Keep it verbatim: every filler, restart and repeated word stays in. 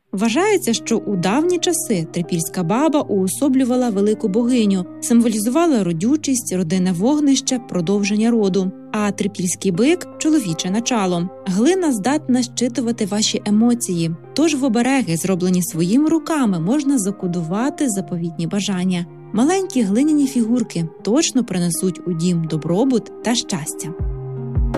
Вважається, що у давні часи трипільська баба уособлювала велику богиню, символізувала родючість, родинне вогнище, продовження роду, а трипільський бик – чоловіче начало. Глина здатна щитувати ваші емоції, тож в обереги, зроблені своїми руками, можна закодувати заповітні бажання. Маленькі глиняні фігурки точно принесуть у дім добробут та щастя.